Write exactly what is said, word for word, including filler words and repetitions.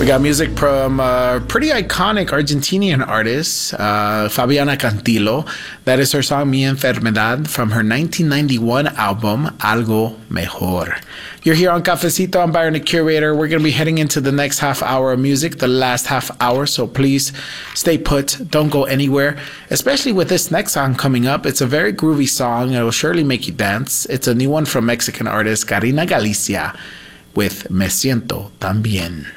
got music from a pretty iconic Argentinian artist, uh, Fabiana Cantilo. That is her song Mi Enfermedad from her nineteen ninety-one album, Algo Mejor. You're here on Cafecito. I'm Byron, the curator. We're going to be heading into the next half hour of music, the last half hour, so please stay put. Don't go anywhere, especially with this next song coming up. It's a very groovy song. It will surely make you dance. It's a new one from Mexican artist Karina Galicia with Me Siento Tan Bien.